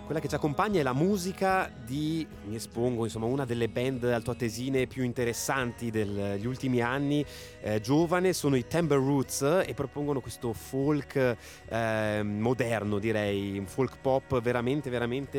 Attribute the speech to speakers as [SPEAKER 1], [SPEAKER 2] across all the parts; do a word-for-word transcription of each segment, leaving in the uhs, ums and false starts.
[SPEAKER 1] Quella che ci accompagna è la musica di, mi espongo, insomma, una delle band altoatesine più interessanti degli ultimi anni, eh, giovane, sono i Timber Roots e propongono questo folk eh, moderno, direi, un folk pop veramente, veramente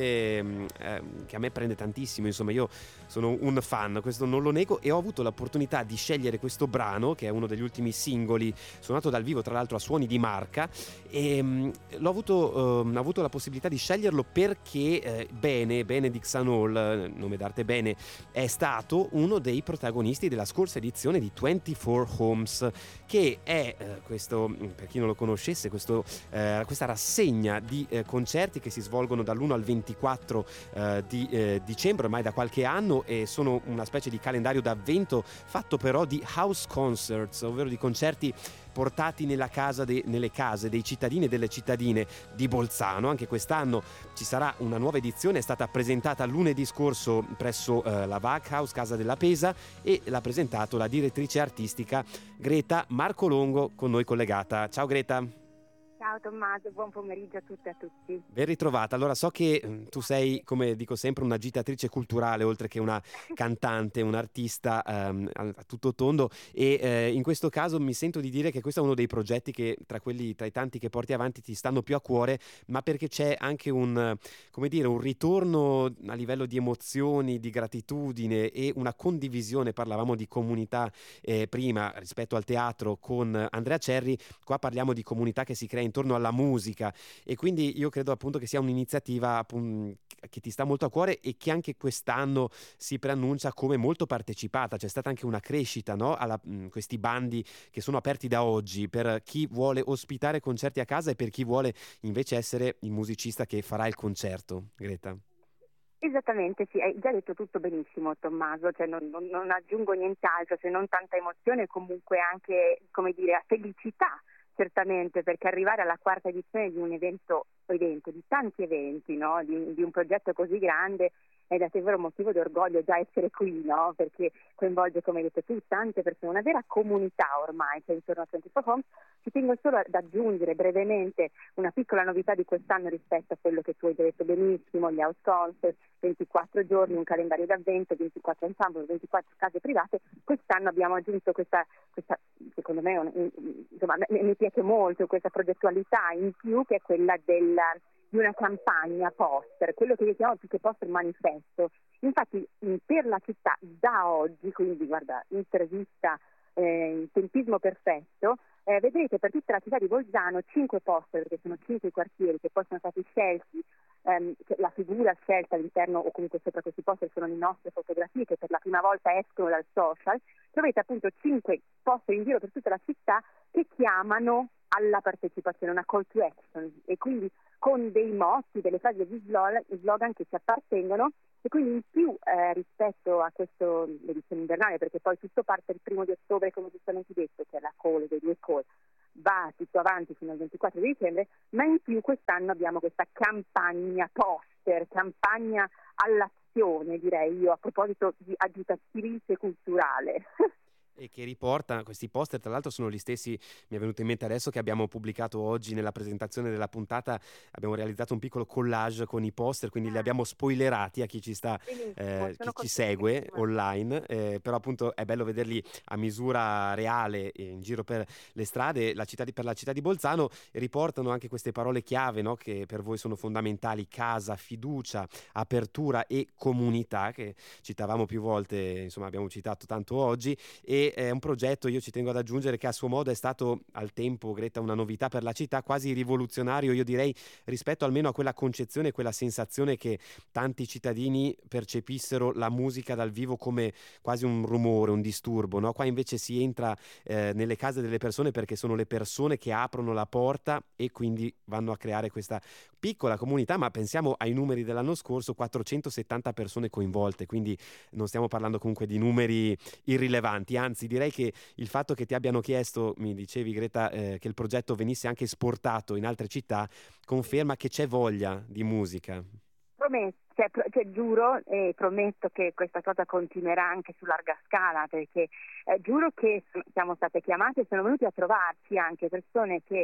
[SPEAKER 1] eh, che a me prende tantissimo, insomma, io sono un fan, questo non lo nego, e ho avuto l'opportunità di scegliere questo brano, che è uno degli ultimi singoli, suonato dal vivo, tra l'altro a suoni di marca, e mh, l'ho avuto, uh, ho avuto la possibilità di sceglierlo perché eh, Bene, Benedict Sanol, nome d'arte Bene, è stato uno dei protagonisti della scorsa edizione di ventiquattro Homes, che è eh, questo, per chi non lo conoscesse, questo, eh, questa rassegna di eh, concerti che si svolgono dall'primo al ventiquattro eh, di eh, dicembre, ormai da qualche anno, e sono una specie di calendario d'avvento fatto però di house concerts, ovvero di concerti portati nella casa de, nelle case dei cittadini e delle cittadine di Bolzano. Anche quest'anno ci sarà una nuova edizione, è stata presentata lunedì scorso presso eh, la Wachthaus, Casa della Pesa, e l'ha presentato la direttrice artistica Greta Marcolongo, con noi collegata. Ciao Greta.
[SPEAKER 2] Ciao Tommaso, buon pomeriggio a tutte e a tutti.
[SPEAKER 1] Ben ritrovata. Allora, so che mh, tu sei, come dico sempre, un'agitatrice culturale, oltre che una cantante, un'artista ehm, a, a tutto tondo, e eh, in questo caso mi sento di dire che questo è uno dei progetti che, tra quelli, tra i tanti che porti avanti, ti stanno più a cuore, ma perché c'è anche un, come dire, un ritorno a livello di emozioni, di gratitudine e una condivisione. Parlavamo di comunità eh, prima rispetto al teatro con Andrea Cerri, qua parliamo di comunità che si crea intorno alla musica, e quindi io credo appunto che sia un'iniziativa appunto che ti sta molto a cuore e che anche quest'anno si preannuncia come molto partecipata. C'è stata anche una crescita, no? Alla, mh, questi bandi che sono aperti da oggi per chi vuole ospitare concerti a casa e per chi vuole invece essere il musicista che farà il concerto. Greta.
[SPEAKER 2] Esattamente, sì, hai già detto tutto benissimo Tommaso, cioè non, non, non aggiungo nient'altro, se non tanta emozione, comunque anche, come dire, felicità, certamente, perché arrivare alla quarta edizione di un evento, evento di tanti eventi, no? di, di un progetto così grande, è da te vero motivo di orgoglio già essere qui, no? Perché coinvolge, come hai detto tu, tante persone, una vera comunità ormai che è intorno a ventiquattro Homes. Ci tengo solo ad aggiungere brevemente una piccola novità di quest'anno rispetto a quello che tu hai detto benissimo, gli house concert, ventiquattro giorni, un calendario d'avvento, ventiquattro ensemble, ventiquattro case private. Quest'anno abbiamo aggiunto questa, questa secondo me, un, insomma, mi piace molto questa progettualità in più, che è quella della di una campagna poster, quello che io chiamo più che poster manifesto. Infatti per la città da oggi, quindi guarda, intervista eh, in tempismo perfetto, eh, vedrete per tutta la città di Bolzano cinque poster, perché sono cinque quartieri che poi sono stati scelti, ehm, la figura scelta all'interno o comunque sopra questi poster sono le nostre fotografie che per la prima volta escono dal social. Trovate appunto cinque poster in giro per tutta la città che chiamano alla partecipazione, una call to action, e quindi con dei motti, delle frasi, degli slogan che ci appartengono, e quindi in più eh, rispetto a questo l'edizione invernale, perché poi tutto parte il primo di ottobre, come giustamente detto, che è la call dei due call, va tutto avanti fino al ventiquattro di dicembre, ma in più quest'anno abbiamo questa campagna poster, campagna all'azione, direi io, a proposito di agitatrice culturale.
[SPEAKER 1] E che riporta questi poster, tra l'altro sono gli stessi, mi è venuto in mente adesso, che abbiamo pubblicato oggi nella presentazione della puntata. Abbiamo realizzato un piccolo collage con i poster, quindi li abbiamo spoilerati a chi ci sta, eh, chi ci segue online, eh, però appunto è bello vederli a misura reale in giro per le strade. La città di, per la città di Bolzano riportano anche queste parole chiave, no? Che per voi sono fondamentali: casa, fiducia, apertura e comunità, che citavamo più volte, insomma abbiamo citato tanto oggi. E è un progetto, io ci tengo ad aggiungere, che a suo modo è stato al tempo, Greta, una novità per la città, quasi rivoluzionario, io direi, rispetto almeno a quella concezione, quella sensazione che tanti cittadini percepissero la musica dal vivo come quasi un rumore, un disturbo, no? Qua invece si entra eh, nelle case delle persone, perché sono le persone che aprono la porta e quindi vanno a creare questa piccola comunità. Ma pensiamo ai numeri dell'anno scorso: quattrocentosettanta persone coinvolte, quindi non stiamo parlando comunque di numeri irrilevanti, anzi direi che il fatto che ti abbiano chiesto, mi dicevi Greta, eh, che il progetto venisse anche esportato in altre città, conferma che c'è voglia di musica.
[SPEAKER 2] Prometto, cioè, cioè, giuro e prometto che questa cosa continuerà anche su larga scala, perché eh, giuro che siamo state chiamate e sono venuti a trovarci anche persone che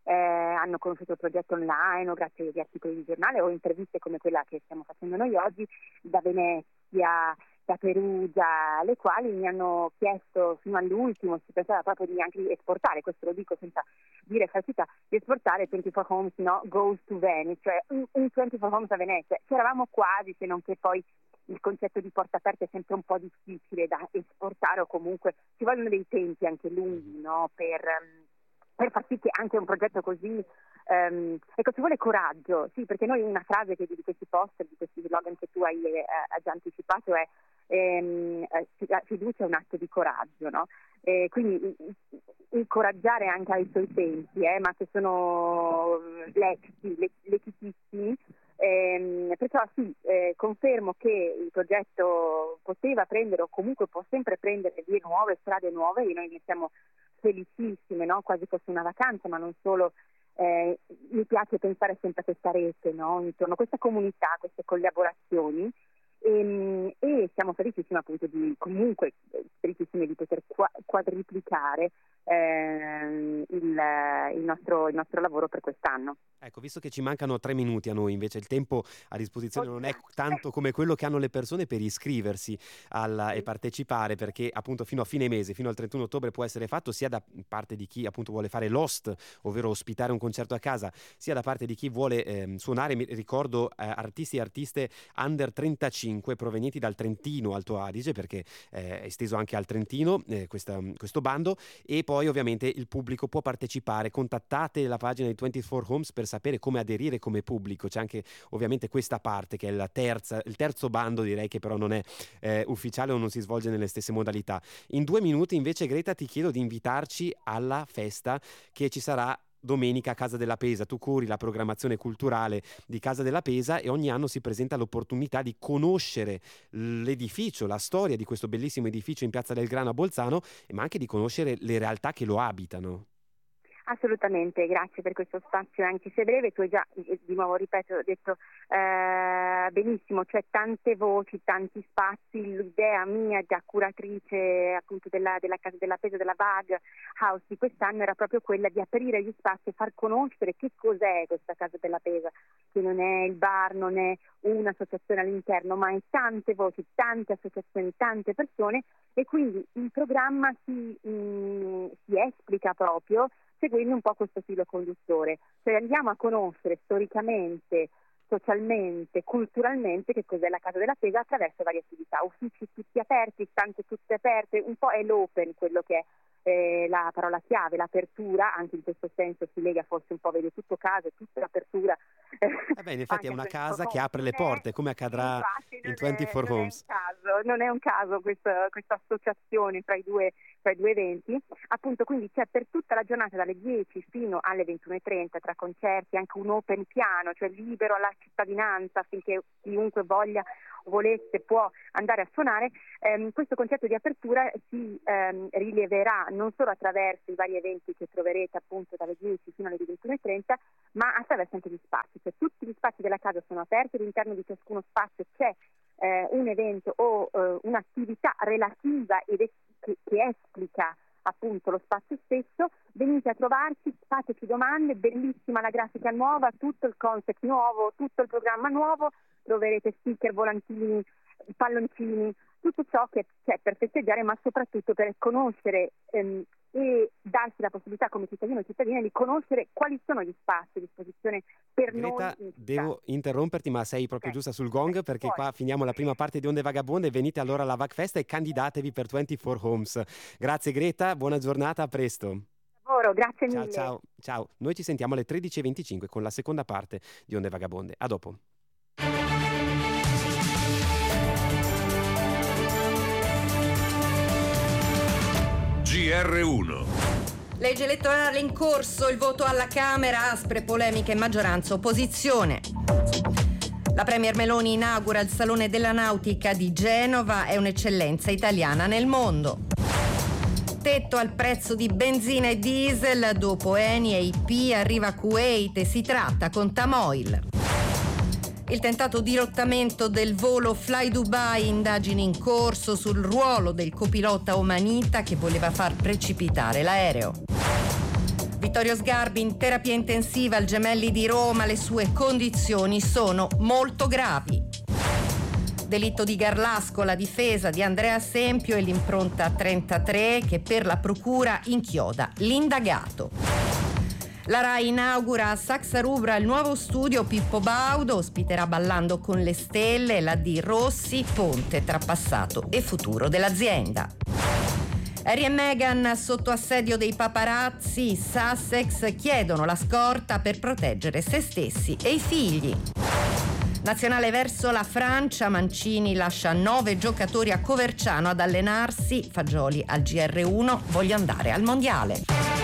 [SPEAKER 2] eh, hanno conosciuto il progetto online o grazie agli articoli di giornale o interviste come quella che stiamo facendo noi oggi da Venezia, da Perugia, le quali mi hanno chiesto fino all'ultimo, si pensava proprio di anche di esportare, questo lo dico senza dire falsità, di esportare ventiquattro Homes, no, goes to Venice, cioè un, un ventiquattro Homes a Venezia. Ci eravamo quasi, se non che poi il concetto di porta aperta è sempre un po' difficile da esportare, o comunque ci vogliono dei tempi anche lunghi, no, per, per far sì che anche un progetto così, um, ecco, ci vuole coraggio, sì, perché noi una frase che di questi poster, di questi slogan che tu hai, eh, hai già anticipato è ehm, la fiducia è un atto di coraggio, no? Eh, quindi incoraggiare anche ai suoi tempi, eh, ma che sono leciti, lecitissimi. Eh, perciò sì, eh, confermo che il progetto poteva prendere o comunque può sempre prendere vie nuove, strade nuove, e noi ne siamo felicissime, no? Quasi fosse una vacanza, ma non solo. Eh, mi piace pensare sempre a questa rete, no? Intorno a questa comunità, queste collaborazioni, e, e siamo felicissimi appunto di comunque felicissimi di poter qua, quadriplicare eh, il, il, nostro, il nostro lavoro per quest'anno.
[SPEAKER 1] Ecco, visto che ci mancano tre minuti a noi, invece il tempo a disposizione non è tanto come quello che hanno le persone per iscriversi alla, e partecipare, perché appunto fino a fine mese, fino al trentuno ottobre può essere fatto sia da parte di chi appunto vuole fare l'host, ovvero ospitare un concerto a casa, sia da parte di chi vuole eh, suonare, mi ricordo eh, artisti e artiste under trentacinque provenienti dal Trentino Alto Adige, perché eh, è esteso anche al Trentino eh, questa, questo bando, e poi ovviamente il pubblico può partecipare. Contattate la pagina di ventiquattro Homes per sapere come aderire come pubblico. C'è anche ovviamente questa parte che è la terza, il terzo bando, direi, che però non è eh, ufficiale o non si svolge nelle stesse modalità. In due minuti invece, Greta, ti chiedo di invitarci alla festa che ci sarà domenica a Casa della Pesa. Tu curi la programmazione culturale di Casa della Pesa e ogni anno si presenta l'opportunità di conoscere l'edificio, la storia di questo bellissimo edificio in Piazza del Grano a Bolzano, ma anche di conoscere le realtà che lo abitano.
[SPEAKER 2] Assolutamente, grazie per questo spazio, anche se breve. Tu hai già, di nuovo ripeto, ho detto eh, benissimo, c'è tante voci, tanti spazi. L'idea mia da curatrice appunto della, della Casa della Pesa, della V A G House di quest'anno, era proprio quella di aprire gli spazi e far conoscere che cos'è questa Casa della Pesa, che non è il bar, non è un'associazione all'interno, ma è tante voci, tante associazioni, tante persone, e quindi il programma si, mh, si esplica proprio seguendo un po' questo filo conduttore, cioè andiamo a conoscere storicamente, socialmente, culturalmente che cos'è la Casa della Pesa attraverso varie attività, uffici tutti aperti, stanze tutte aperte, un po' è l'open quello che è eh, la parola chiave, l'apertura, anche in questo senso si lega forse un po', vede tutto casa, tutta l'apertura.
[SPEAKER 1] Eh beh, in effetti è una casa che apre le porte, come accadrà
[SPEAKER 2] infatti,
[SPEAKER 1] in ventiquattro Homes.
[SPEAKER 2] Caso, non è un caso questa, questa associazione tra i due tra i due eventi, appunto. Quindi c'è per tutta la giornata dalle dieci fino alle ventuno e trenta, tra concerti, anche un open piano, cioè libero alla cittadinanza, affinché chiunque voglia o volesse può andare a suonare. Eh, questo concerto di apertura si ehm, rileverà non solo attraverso i vari eventi che troverete appunto dalle dieci fino alle ventuno e trenta, ma attraverso anche gli spazi, cioè tutti gli spazi della casa sono aperti, all'interno di ciascuno spazio c'è eh, un evento o eh, un'attività relativa ed es- che, che esplica appunto lo spazio stesso. Venite a trovarci, fateci domande, bellissima la grafica nuova, tutto il concept nuovo, tutto il programma nuovo, troverete sticker, volantini, palloncini, tutto ciò che c'è per festeggiare, ma soprattutto per conoscere ehm, e darsi la possibilità come cittadino e cittadina di conoscere quali sono gli spazi a disposizione per
[SPEAKER 1] Greta,
[SPEAKER 2] noi.
[SPEAKER 1] devo interromperti, ma sei proprio
[SPEAKER 2] okay.
[SPEAKER 1] giusta sul gong, perché
[SPEAKER 2] Poi.
[SPEAKER 1] qua finiamo la prima parte di Onde Vagabonde. Venite allora alla V A G Festa e candidatevi per ventiquattro Homes. Grazie Greta, buona giornata, a presto.
[SPEAKER 2] Lavoro, grazie
[SPEAKER 1] Ciao
[SPEAKER 2] mille.
[SPEAKER 1] ciao ciao. Noi ci sentiamo alle tredici e venticinque con la seconda parte di Onde Vagabonde. A dopo.
[SPEAKER 3] G R uno.
[SPEAKER 4] Legge elettorale in corso, il voto alla Camera, aspre polemiche, maggioranza opposizione. La Premier Meloni inaugura il Salone della Nautica di Genova, è un'eccellenza italiana nel mondo. Tetto al prezzo di benzina e diesel, dopo Eni e I P arriva Kuwait e si tratta con Tamoil. Il tentato dirottamento del volo Fly Dubai, indagini in corso sul ruolo del copilota omanita che voleva far precipitare l'aereo. Vittorio Sgarbi in terapia intensiva al Gemelli di Roma, le sue condizioni sono molto gravi. Delitto di Garlasco, la difesa di Andrea Sempio e l'impronta trentatré che per la procura inchioda l'indagato. La Rai inaugura a Saxa Rubra il nuovo studio Pippo Baudo, ospiterà Ballando con le stelle, la D. Rossi, ponte tra passato e futuro dell'azienda. Harry e Meghan sotto assedio dei paparazzi, Sussex chiedono la scorta per proteggere se stessi e i figli. Nazionale verso la Francia, Mancini lascia nove giocatori a Coverciano ad allenarsi, Fagioli al G R uno, voglio andare al mondiale.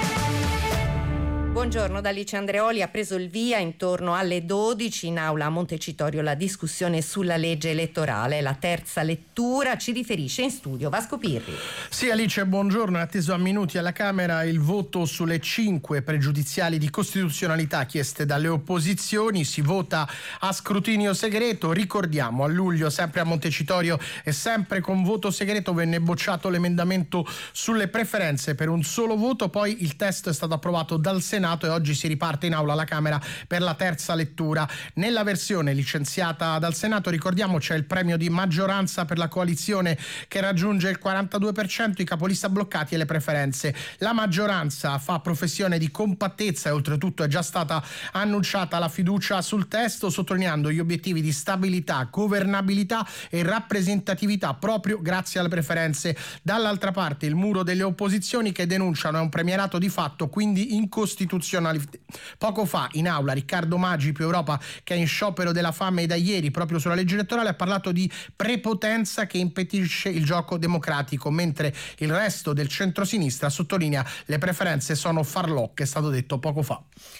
[SPEAKER 4] Buongiorno, da Alice Andreoli. Ha preso il via intorno alle dodici in aula a Montecitorio la discussione sulla legge elettorale, la terza lettura. Ci riferisce in studio Vasco Pirri.
[SPEAKER 5] Sì Alice, buongiorno. È atteso a minuti alla Camera il voto sulle cinque pregiudiziali di costituzionalità chieste dalle opposizioni. Si vota a scrutinio segreto. Ricordiamo, a luglio sempre a Montecitorio e sempre con voto segreto venne bocciato l'emendamento sulle preferenze per un solo voto, poi il testo è stato approvato dal Senato e oggi si riparte in aula alla Camera per la terza lettura. Nella versione licenziata dal Senato, ricordiamo, c'è il premio di maggioranza per la coalizione che raggiunge il quarantadue per cento, i capolista bloccati e le preferenze. La maggioranza fa professione di compattezza e oltretutto è già stata annunciata la fiducia sul testo, sottolineando gli obiettivi di stabilità, governabilità e rappresentatività proprio grazie alle preferenze. Dall'altra parte il muro delle opposizioni che denunciano è un premierato di fatto, quindi incostituzionale. Poco fa in aula Riccardo Maggi, più Europa, che è in sciopero della fame da ieri proprio sulla legge elettorale, ha parlato di prepotenza che impedisce il gioco democratico, mentre il resto del centrosinistra sottolinea le preferenze sono farlocche, è stato detto poco fa.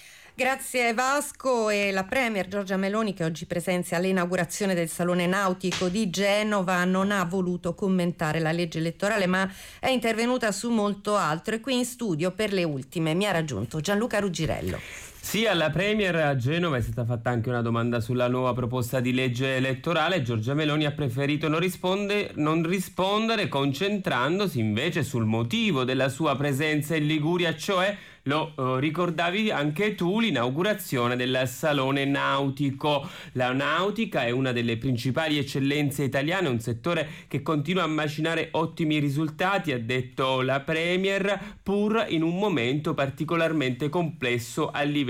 [SPEAKER 4] Grazie Vasco. E la Premier Giorgia Meloni, che oggi presenzia all'inaugurazione del Salone Nautico di Genova, non ha voluto commentare la legge elettorale ma è intervenuta su molto altro, e qui in studio per le ultime mi ha raggiunto Gianluca Ruggirello.
[SPEAKER 6] Sì, alla Premier a Genova è stata fatta anche una domanda sulla nuova proposta di legge elettorale. Giorgia Meloni ha preferito non, risponde, non rispondere, concentrandosi invece sul motivo della sua presenza in Liguria, cioè, lo eh, ricordavi anche tu, l'inaugurazione del Salone Nautico. La nautica è una delle principali eccellenze italiane, un settore che continua a macinare ottimi risultati, ha detto la Premier, pur in un momento particolarmente complesso a livello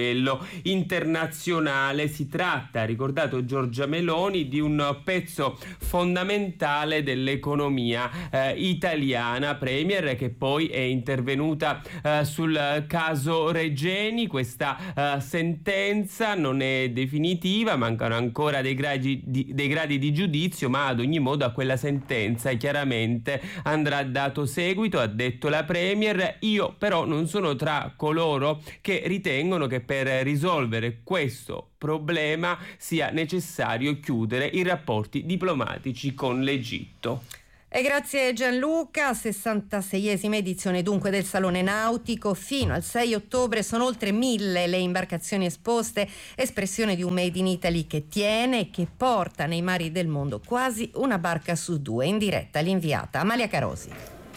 [SPEAKER 6] internazionale. Si tratta, ha ricordato Giorgia Meloni, di un pezzo fondamentale dell'economia eh, italiana. Premier che poi è intervenuta eh, sul caso Regeni. Questa uh, sentenza non è definitiva, mancano ancora dei gradi, di, dei gradi di giudizio, ma ad ogni modo a quella sentenza chiaramente andrà dato seguito, ha detto la Premier. Io però non sono tra coloro che ritengono che per risolvere questo problema sia necessario chiudere i rapporti diplomatici con l'Egitto.
[SPEAKER 4] E grazie Gianluca. sessantaseiesima edizione dunque del Salone Nautico. Fino al sei ottobre sono oltre mille le imbarcazioni esposte, espressione di un Made in Italy che tiene e che porta nei mari del mondo quasi una barca su due. In diretta l'inviata Amalia Carosi.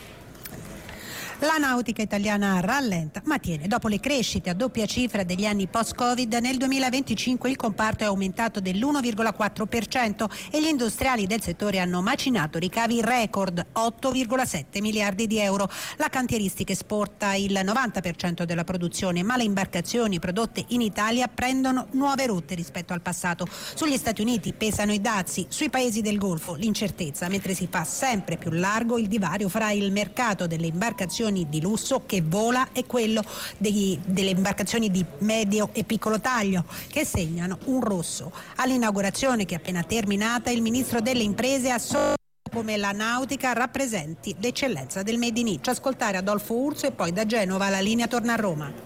[SPEAKER 7] La nautica italiana rallenta ma tiene. Dopo le crescite a doppia cifra degli anni post-Covid, nel duemilaventicinque il comparto è aumentato dell'uno virgola quattro per cento e gli industriali del settore hanno macinato ricavi record, otto virgola sette miliardi di euro. La cantieristica esporta il novanta per cento della produzione, ma le imbarcazioni prodotte in Italia prendono nuove rotte rispetto al passato. Sugli Stati Uniti pesano i dazi, sui paesi del Golfo l'incertezza, mentre si fa sempre più largo il divario fra il mercato delle imbarcazioni di lusso che vola e quello degli, delle imbarcazioni di medio e piccolo taglio che segnano un rosso. All'inaugurazione che è appena terminata, il ministro delle imprese ha sottolineato come la nautica rappresenti l'eccellenza del Made in Italy. Ascoltare Adolfo Urso e poi da Genova la linea torna a Roma.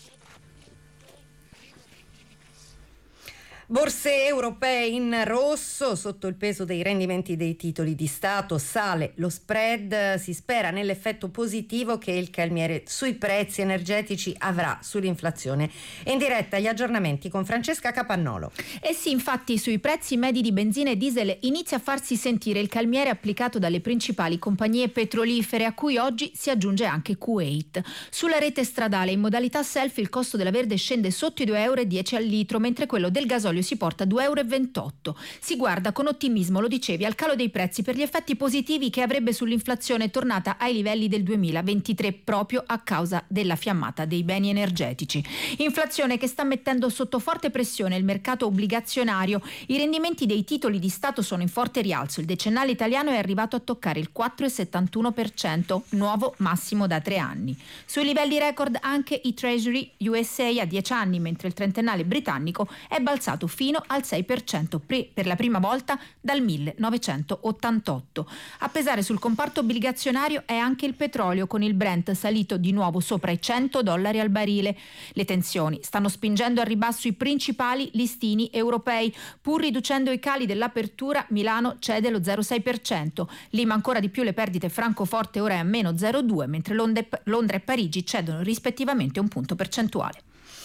[SPEAKER 4] Borse europee in rosso. Agosto, sotto il peso dei rendimenti dei titoli di Stato, sale lo spread. Si spera nell'effetto positivo che il calmiere sui prezzi energetici avrà sull'inflazione. In diretta gli aggiornamenti con Francesca Capannolo.
[SPEAKER 8] Eh sì, infatti sui prezzi medi di benzina e diesel inizia a farsi sentire il calmiere applicato dalle principali compagnie petrolifere, a cui oggi si aggiunge anche Kuwait. Sulla rete stradale in modalità self il costo della verde scende sotto i due euro e dieci al litro, mentre quello del gasolio si porta a due euro e ventotto. Si guarda con ottimismo, lo dicevi, al calo dei prezzi per gli effetti positivi che avrebbe sull'inflazione tornata ai livelli del duemilaventitré proprio a causa della fiammata dei beni energetici. Inflazione che sta mettendo sotto forte pressione il mercato obbligazionario. I rendimenti dei titoli di Stato sono in forte rialzo. Il decennale italiano è arrivato a toccare il quattro virgola settantuno per cento, nuovo massimo da tre anni. Sui livelli record anche i Treasury U S A a dieci anni, mentre il trentennale britannico è balzato fino al sei per cento per la prima volta dal millenovecentottantotto. A pesare sul comparto obbligazionario è anche il petrolio, con il Brent salito di nuovo sopra i cento dollari al barile. Le tensioni stanno spingendo al ribasso i principali listini europei. Pur riducendo i cali dell'apertura, Milano cede lo zero virgola sei per cento. Lima ancora di più le perdite, Francoforte ora è a meno zero virgola due, mentre Londra e Parigi cedono rispettivamente un punto percentuale.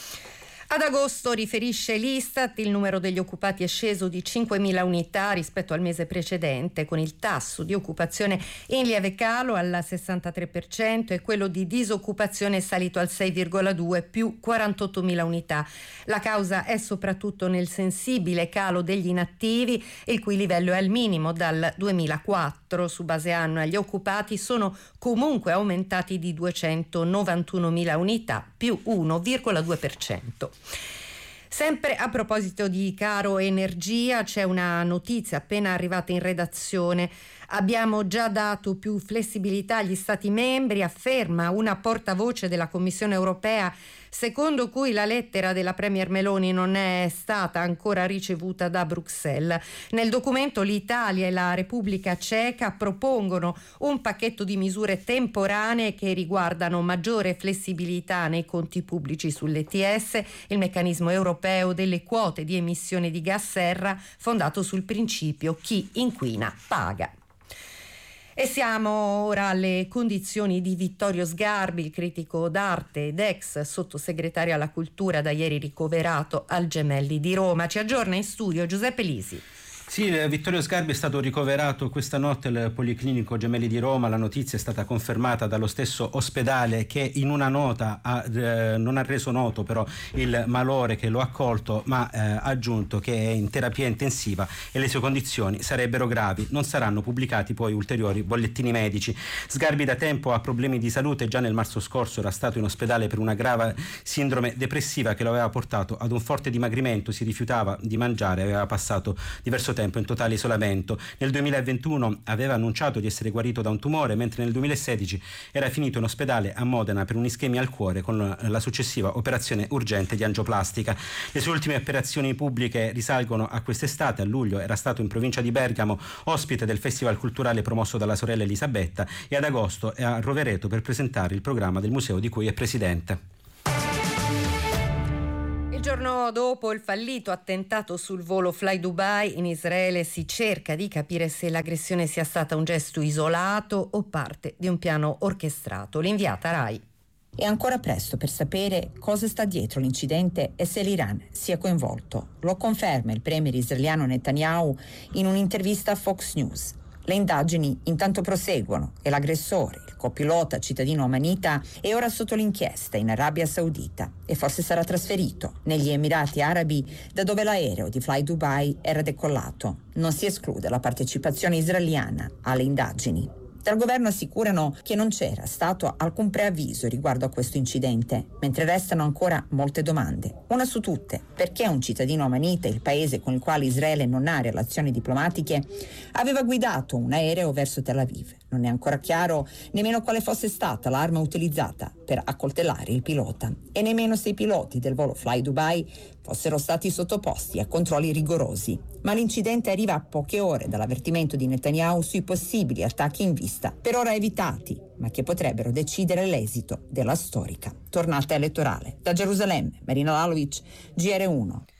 [SPEAKER 4] Ad agosto, riferisce l'Istat, il numero degli occupati è sceso di cinquemila unità rispetto al mese precedente, con il tasso di occupazione in lieve calo al sessantatré per cento e quello di disoccupazione salito al sei virgola due, più quarantottomila unità. La causa è soprattutto nel sensibile calo degli inattivi, il cui livello è al minimo dal duemilaquattro. Su base annua gli occupati sono comunque aumentati di duecentonovantunomila unità, più uno virgola due per cento. Sempre a proposito di caro energia, c'è una notizia appena arrivata in redazione. Abbiamo già dato più flessibilità agli Stati membri, afferma una portavoce della Commissione europea, secondo cui la lettera della Premier Meloni non è stata ancora ricevuta da Bruxelles. Nel documento l'Italia e la Repubblica Ceca propongono un pacchetto di misure temporanee che riguardano maggiore flessibilità nei conti pubblici sull'E T S, il meccanismo europeo delle quote di emissione di gas serra fondato sul principio chi inquina paga. E siamo ora alle condizioni di Vittorio Sgarbi, il critico d'arte ed ex sottosegretario alla cultura, da ieri ricoverato al Gemelli di Roma. Ci aggiorna in studio Giuseppe Lisi.
[SPEAKER 9] Sì, Vittorio Sgarbi è stato ricoverato questa notte al Policlinico Gemelli di Roma. La notizia è stata confermata dallo stesso ospedale, che in una nota ha, eh, non ha reso noto però il malore che lo ha colto, ma eh, ha aggiunto che è in terapia intensiva e le sue condizioni sarebbero gravi. Non saranno pubblicati poi ulteriori bollettini medici. Sgarbi da tempo ha problemi di salute. Già nel marzo scorso era stato in ospedale per una grave sindrome depressiva che lo aveva portato ad un forte dimagrimento. Si rifiutava di mangiare, aveva passato diverso tempo in totale isolamento. Nel duemilaventuno aveva annunciato di essere guarito da un tumore, mentre nel duemilasedici era finito in ospedale a Modena per un'ischemia al cuore, con la successiva operazione urgente di angioplastica. Le sue ultime operazioni pubbliche risalgono a quest'estate. A luglio era stato in provincia di Bergamo ospite del festival culturale promosso dalla sorella Elisabetta, e ad agosto è a Rovereto per presentare il programma del museo di cui è presidente.
[SPEAKER 4] Il giorno dopo il fallito attentato sul volo Fly Dubai in Israele si cerca di capire se l'aggressione sia stata un gesto isolato o parte di un piano orchestrato. L'inviata Rai.
[SPEAKER 10] È ancora presto per sapere cosa sta dietro l'incidente e se l'Iran sia coinvolto. Lo conferma il premier israeliano Netanyahu in un'intervista a Fox News. Le indagini intanto proseguono e l'aggressore, il copilota cittadino omanita, è ora sotto l'inchiesta in Arabia Saudita e forse sarà trasferito negli Emirati Arabi, da dove l'aereo di Fly Dubai era decollato. Non si esclude la partecipazione israeliana alle indagini. Dal governo assicurano che non c'era stato alcun preavviso riguardo a questo incidente, mentre restano ancora molte domande. Una su tutte: perché un cittadino omanita, il paese con il quale Israele non ha relazioni diplomatiche, aveva guidato un aereo verso Tel Aviv? Non è ancora chiaro nemmeno quale fosse stata l'arma utilizzata per accoltellare il pilota, e nemmeno se i piloti del volo Fly Dubai fossero stati sottoposti a controlli rigorosi. Ma l'incidente arriva a poche ore dall'avvertimento di Netanyahu sui possibili attacchi in vista, per ora evitati, ma che potrebbero decidere l'esito della storica tornata elettorale. Da Gerusalemme, Marina Lalovic, G R uno.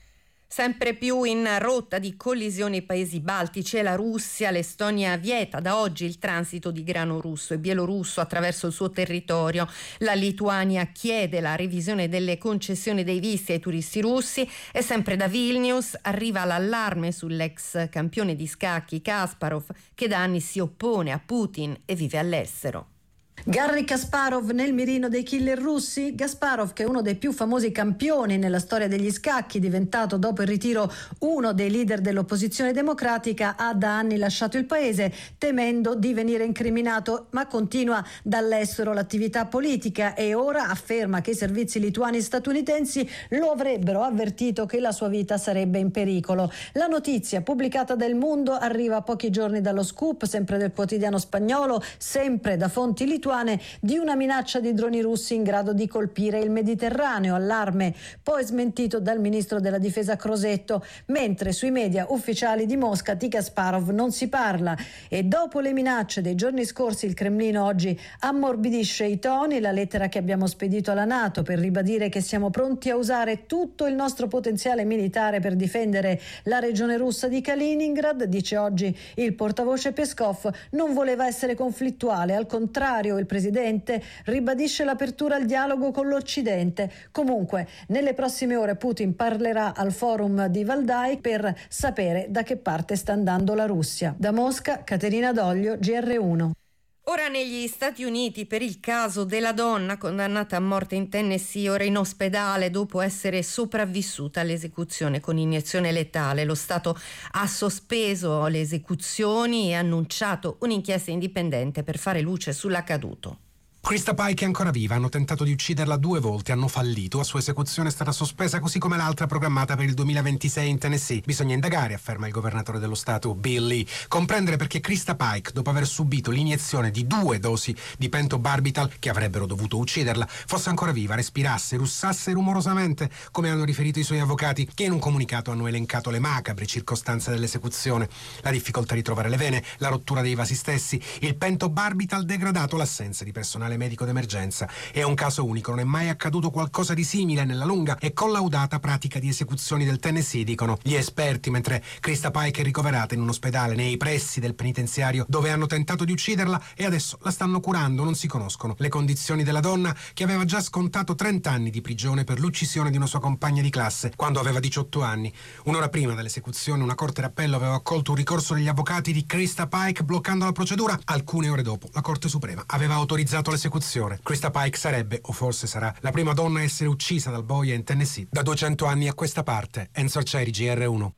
[SPEAKER 4] Sempre più in rotta di collisione i paesi baltici e la Russia. L'Estonia vieta da oggi il transito di grano russo e bielorusso attraverso il suo territorio. La Lituania chiede la revisione delle concessioni dei visti ai turisti russi e sempre da Vilnius arriva l'allarme sull'ex campione di scacchi Kasparov, che da anni si oppone a Putin e vive all'estero.
[SPEAKER 11] Garry Kasparov nel mirino dei killer russi? Kasparov, che è uno dei più famosi campioni nella storia degli scacchi, diventato dopo il ritiro uno dei leader dell'opposizione democratica, ha da anni lasciato il paese temendo di venire incriminato, ma continua dall'estero l'attività politica e ora afferma che i servizi lituani e statunitensi lo avrebbero avvertito che la sua vita sarebbe in pericolo. La notizia pubblicata da El Mundo arriva a pochi giorni dallo scoop, sempre del quotidiano spagnolo, sempre da fonti lituane, di una minaccia di droni russi in grado di colpire il Mediterraneo, allarme poi smentito dal ministro della difesa Crosetto, mentre sui media ufficiali di Mosca di Kasparov non si parla. E dopo le minacce dei giorni scorsi il Cremlino oggi ammorbidisce i toni. La lettera che abbiamo spedito alla NATO per ribadire che siamo pronti a usare tutto il nostro potenziale militare per difendere la regione russa di Kaliningrad, dice oggi il portavoce Peskov, non voleva essere conflittuale, al contrario il presidente ribadisce l'apertura al dialogo con l'Occidente. Comunque, nelle prossime ore Putin parlerà al forum di Valdai per sapere da che parte sta andando la Russia. Da Mosca, Caterina Doglio, G R uno.
[SPEAKER 4] Ora negli Stati Uniti per il caso della donna condannata a morte in Tennessee, ora in ospedale dopo essere sopravvissuta all'esecuzione con iniezione letale. Lo Stato ha sospeso le esecuzioni e ha annunciato un'inchiesta indipendente per fare luce sull'accaduto.
[SPEAKER 12] Krista Pike è ancora viva, hanno tentato di ucciderla due volte, hanno fallito, la sua esecuzione è stata sospesa così come l'altra programmata per il duemilaventisei in Tennessee. Bisogna indagare, afferma il governatore dello stato Bill Lee, comprendere perché Krista Pike, dopo aver subito l'iniezione di due dosi di pentobarbital che avrebbero dovuto ucciderla, fosse ancora viva, respirasse, russasse rumorosamente, come hanno riferito i suoi avvocati, che in un comunicato hanno elencato le macabre circostanze dell'esecuzione, la difficoltà di trovare le vene, la rottura dei vasi stessi, il pentobarbital degradato, l'assenza di personale medico d'emergenza. È un caso unico, non è mai accaduto qualcosa di simile nella lunga e collaudata pratica di esecuzioni del Tennessee, dicono gli esperti, mentre Krista Pike è ricoverata in un ospedale nei pressi del penitenziario dove hanno tentato di ucciderla e adesso la stanno curando. Non si conoscono le condizioni della donna, che aveva già scontato trenta anni di prigione per l'uccisione di una sua compagna di classe quando aveva diciotto anni. Un'ora prima dell'esecuzione una corte d'appello aveva accolto un ricorso degli avvocati di Krista Pike bloccando la procedura. Alcune ore dopo la Corte Suprema aveva autorizzato l'esecuzione. Krista Pike sarebbe, o forse sarà, la prima donna a essere uccisa dal boia in Tennessee da duecento anni a questa parte. Enzo Arcieri, G R uno.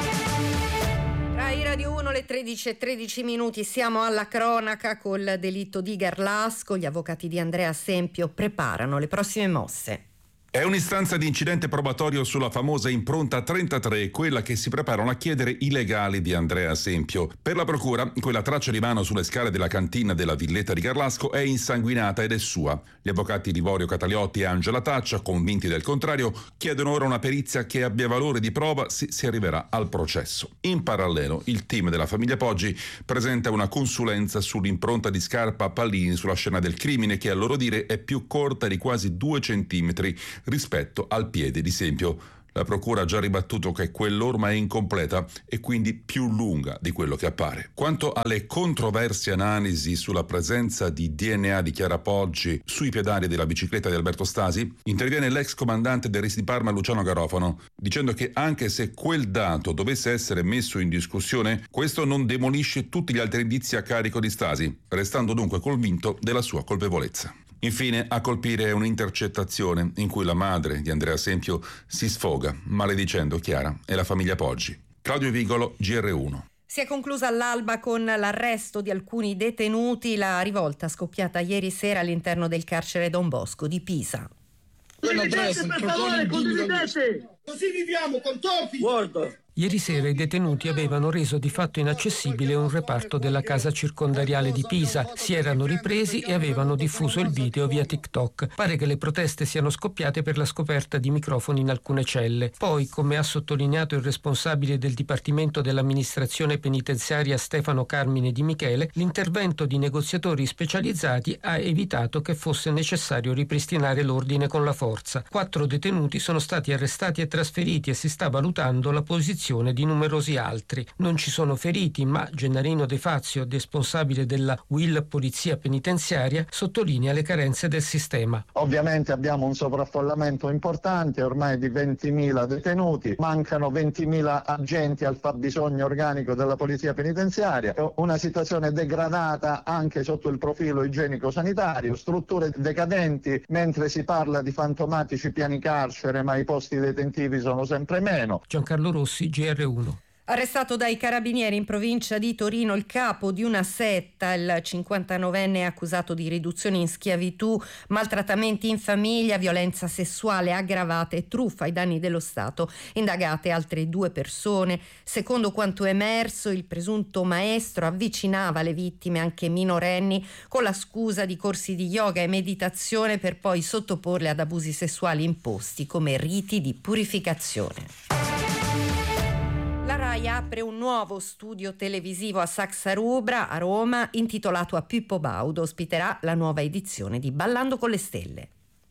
[SPEAKER 4] Rai Radio uno, le tredici e tredici minuti, siamo alla cronaca col delitto di Garlasco. Gli avvocati di Andrea Sempio preparano le prossime mosse.
[SPEAKER 3] È un'istanza di incidente probatorio sulla famosa impronta trentatré, quella che si preparano a chiedere i legali di Andrea Sempio. Per la procura, quella traccia di mano sulle scale della cantina della villetta di Garlasco è insanguinata ed è sua. Gli avvocati Livorio Cataliotti e Angela Taccia, convinti del contrario, chiedono ora una perizia che abbia valore di prova se si arriverà al processo. In parallelo, il team della famiglia Poggi presenta una consulenza sull'impronta di scarpa a pallini sulla scena del crimine, che a loro dire è più corta di quasi due centimetri rispetto al piede di Sempio. La procura ha già ribattuto che quell'orma è incompleta e quindi più lunga di quello che appare. Quanto alle controverse analisi sulla presenza di D N A di Chiara Poggi sui pedali della bicicletta di Alberto Stasi, interviene l'ex comandante del R I S di Parma Luciano Garofano, dicendo che anche se quel dato dovesse essere messo in discussione, questo non demolisce tutti gli altri indizi a carico di Stasi, restando dunque convinto della sua colpevolezza. Infine, a colpire è un'intercettazione in cui la madre di Andrea Sempio si sfoga, maledicendo Chiara e la famiglia Poggi. Claudio Vigolo, G R uno.
[SPEAKER 4] Si è conclusa all'alba con l'arresto di alcuni detenuti, la rivolta scoppiata ieri sera all'interno del carcere Don Bosco di Pisa.
[SPEAKER 13] Condividete, per favore, condividete!
[SPEAKER 14] Così viviamo, con torti!
[SPEAKER 13] Guarda, Ieri sera i detenuti avevano reso di fatto inaccessibile un reparto della casa circondariale di Pisa, si erano ripresi e avevano diffuso il video via TikTok. Pare che le proteste siano scoppiate per la scoperta di microfoni in alcune celle. Poi, come ha sottolineato il responsabile del Dipartimento dell'amministrazione penitenziaria Stefano Carmine Di Michele, l'intervento di negoziatori specializzati ha evitato che fosse necessario ripristinare l'ordine con la forza. Quattro detenuti sono stati arrestati e trasferiti e si sta valutando la posizione di numerosi altri. Non ci sono feriti, ma Gennarino De Fazio, responsabile della U I L Polizia Penitenziaria, sottolinea le carenze del sistema.
[SPEAKER 14] Ovviamente abbiamo un sovraffollamento importante, ormai di ventimila detenuti, mancano ventimila agenti al fabbisogno organico della Polizia Penitenziaria, una situazione degradata anche sotto il profilo igienico-sanitario, strutture decadenti mentre si parla di fantomatici piani carcere, ma i posti detentivi sono sempre meno.
[SPEAKER 13] Giancarlo Rossi, G R uno.
[SPEAKER 4] Arrestato dai carabinieri in provincia di Torino il capo di una setta, il cinquantanovenne accusato di riduzione in schiavitù, maltrattamenti in famiglia, violenza sessuale aggravata e truffa ai danni dello Stato. Indagate altre due persone. Secondo quanto emerso, il presunto maestro avvicinava le vittime, anche minorenni, con la scusa di corsi di yoga e meditazione per poi sottoporle ad abusi sessuali imposti come riti di purificazione. La Rai apre un nuovo studio televisivo a Saxa Rubra, a Roma, intitolato A Pippo Baudo. Ospiterà la nuova edizione di Ballando con le Stelle.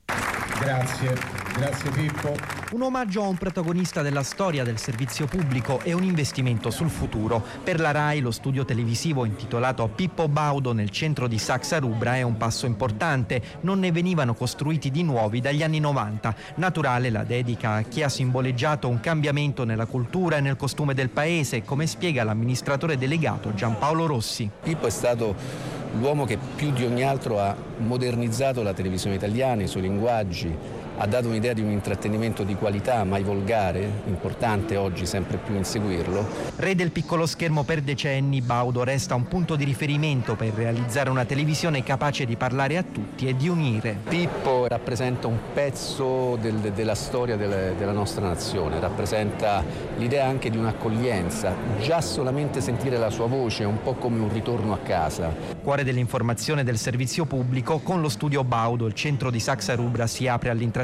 [SPEAKER 15] Grazie, grazie Pippo.
[SPEAKER 16] Un omaggio a un protagonista della storia del servizio pubblico e un investimento sul futuro. Per la Rai lo studio televisivo intitolato Pippo Baudo nel centro di Saxa Rubra è un passo importante. Non ne venivano costruiti di nuovi dagli anni novanta. Naturale la dedica a chi ha simboleggiato un cambiamento nella cultura e nel costume del paese, come spiega l'amministratore delegato Giampaolo Rossi.
[SPEAKER 17] Pippo è stato l'uomo che più di ogni altro ha modernizzato la televisione italiana, i suoi linguaggi, ha dato un'idea di un intrattenimento di qualità, mai volgare, importante oggi sempre più inseguirlo.
[SPEAKER 16] Re del piccolo schermo per decenni, Baudo resta un punto di riferimento per realizzare una televisione capace di parlare a tutti e di unire.
[SPEAKER 17] Pippo rappresenta un pezzo del, della storia del, della nostra nazione, rappresenta l'idea anche di un'accoglienza. Già solamente sentire la sua voce è un po' come un ritorno a casa.
[SPEAKER 16] Cuore dell'informazione del servizio pubblico, con lo studio Baudo il centro di Saxa Rubra si apre all'intrattenimento.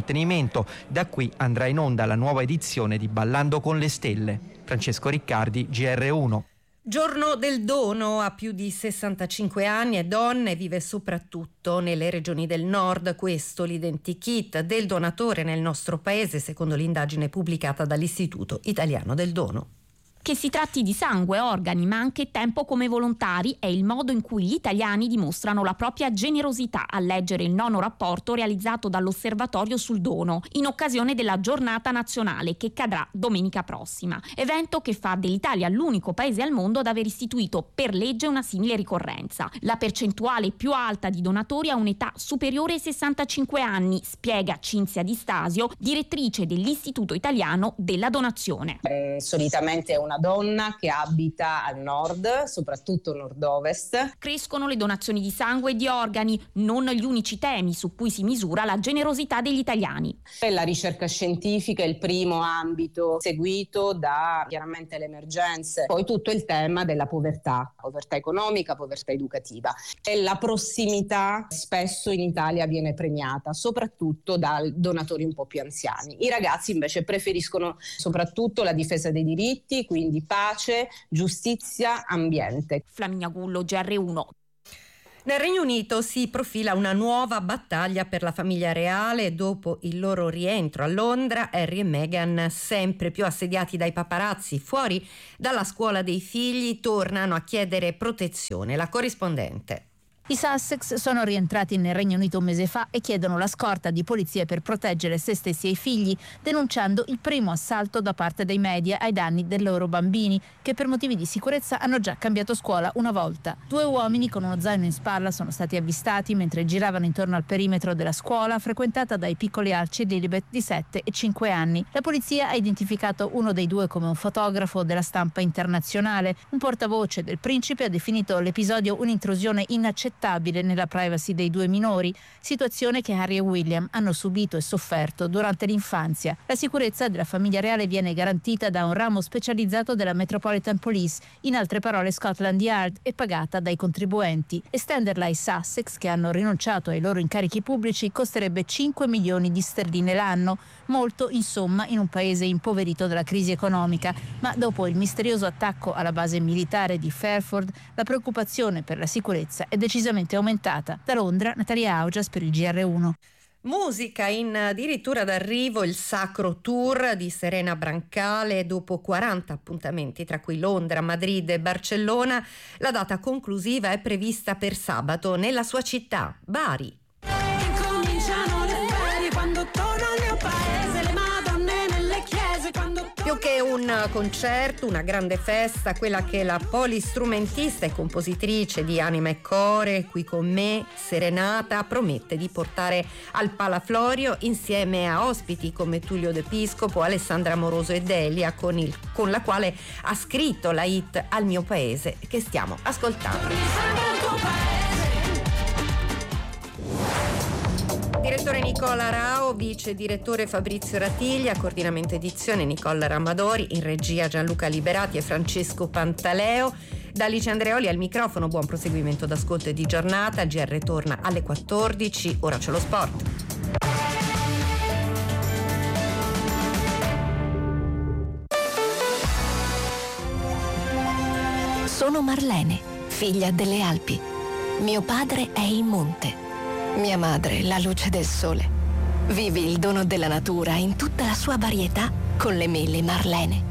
[SPEAKER 16] Da qui andrà in onda la nuova edizione di Ballando con le Stelle. Francesco Riccardi, G R uno.
[SPEAKER 4] Giorno del dono, ha più di sessantacinque anni, è donna e vive soprattutto nelle regioni del nord. Questo l'identikit del donatore nel nostro paese, secondo l'indagine pubblicata dall'Istituto Italiano del Dono.
[SPEAKER 18] Che si tratti di sangue, organi, ma anche tempo come volontari è il modo in cui gli italiani dimostrano la propria generosità, a leggere il nono rapporto realizzato dall'Osservatorio sul dono in occasione della giornata nazionale che cadrà domenica prossima, evento che fa dell'Italia l'unico paese al mondo ad aver istituito per legge una simile ricorrenza. La percentuale più alta di donatori ha un'età superiore ai sessantacinque anni, spiega Cinzia Di Stasio, direttrice dell'Istituto Italiano della Donazione.
[SPEAKER 19] Eh, solitamente è una donna che abita al nord, soprattutto nord-ovest.
[SPEAKER 18] Crescono le donazioni di sangue e di organi, non gli unici temi su cui si misura la generosità degli italiani.
[SPEAKER 19] La ricerca scientifica è il primo ambito seguito da chiaramente le emergenze, poi tutto il tema della povertà, povertà economica, povertà educativa. E la prossimità spesso in Italia viene premiata, soprattutto dai donatori un po' più anziani. I ragazzi invece preferiscono soprattutto la difesa dei diritti, quindi di pace, giustizia, ambiente.
[SPEAKER 18] Flaminia Gullo, G R uno.
[SPEAKER 4] Nel Regno Unito si profila una nuova battaglia per la famiglia reale. Dopo il loro rientro a Londra, Harry e Meghan, sempre più assediati dai paparazzi fuori dalla scuola dei figli, tornano a chiedere protezione. La corrispondente.
[SPEAKER 8] I Sussex sono rientrati nel Regno Unito un mese fa e chiedono la scorta di polizie per proteggere se stessi e i figli, denunciando il primo assalto da parte dei media ai danni dei loro bambini, che per motivi di sicurezza hanno già cambiato scuola una volta. Due uomini con uno zaino in spalla sono stati avvistati mentre giravano intorno al perimetro della scuola frequentata dai piccoli Archie e Lilibet di sette e cinque anni. La polizia ha identificato uno dei due come un fotografo della stampa internazionale. Un portavoce del principe ha definito l'episodio un'intrusione inaccettabile inaccettabile nella privacy dei due minori, situazione che Harry e William hanno subito e sofferto durante l'infanzia. La sicurezza della famiglia reale viene garantita da un ramo specializzato della Metropolitan Police, in altre parole Scotland Yard, e pagata dai contribuenti. Estenderla ai Sussex, che hanno rinunciato ai loro incarichi pubblici, costerebbe cinque milioni di sterline l'anno, molto insomma in un paese impoverito dalla crisi economica. Ma dopo il misterioso attacco alla base militare di Fairford, la preoccupazione per la sicurezza è decisamente aumentata. Da Londra, Natalia Augias per il G R uno.
[SPEAKER 4] Musica, in addirittura d'arrivo il Sacro Tour di Serena Brancale. Dopo quaranta appuntamenti, tra cui Londra, Madrid e Barcellona, la data conclusiva è prevista per sabato nella sua città, Bari.
[SPEAKER 20] Incominciano le ferie quando torno al mio paese, le madonne nelle chiese quando...
[SPEAKER 4] Più che un concerto, una grande festa, quella che la polistrumentista e compositrice di Anima e Core, qui con me, Serenata, promette di portare al Palaflorio insieme a ospiti come Tullio De Piscopo, Alessandra Amoroso e Delia, con, il, con la quale ha scritto la hit Al mio paese che stiamo ascoltando. Direttore Nicola Rao, vice direttore Fabrizio Ratiglia, coordinamento edizione Nicola Ramadori, in regia Gianluca Liberati e Francesco Pantaleo. Da Alice Andreoli al microfono, buon proseguimento d'ascolto e di giornata. Il G R torna alle quattordici, ora c'è lo sport.
[SPEAKER 21] Sono Marlene, figlia delle Alpi. Mio padre è il monte. Mia madre, la luce del sole. Vivi il dono della natura in tutta la sua varietà con le mele Marlene.